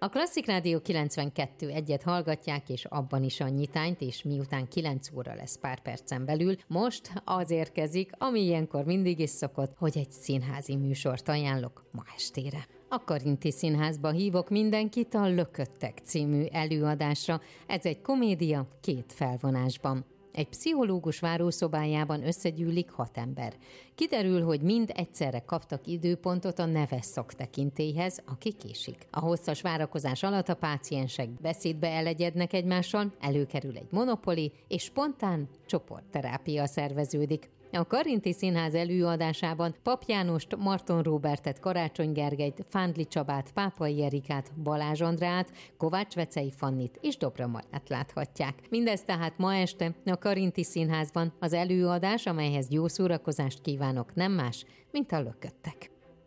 A Klasszik Rádió 92.1-et hallgatják, és abban is a nyitányt, és miután 9 óra lesz pár percen belül, most az érkezik, ami ilyenkor mindig is szokott, hogy egy színházi műsort ajánlok ma estére. A Karinti Színházba hívok mindenkit a Lököttek című előadásra. Ez egy komédia 2 felvonásban. Egy pszichológus várószobájában összegyűlik 6 ember. Kiderül, hogy mind egyszerre kaptak időpontot a neves szaktekintélyhez, aki késik. A hosszas várakozás alatt a páciensek beszédbe elegyednek egymással, előkerül egy monopoli, és spontán csoportterápia szerveződik. A Karinti Színház előadásában Pap Jánost, Marton Róbertet, Karácsony Gergelyt, Fándli Csabát, Pápai Erikát, Balázs Andrát, Kovács Vecei Fannit és Dobra Marát láthatják. Mindez tehát ma este a Karinti Színházban. Az előadás, amelyhez jó szórakozást kívánok, nem más, mint a Lököttek.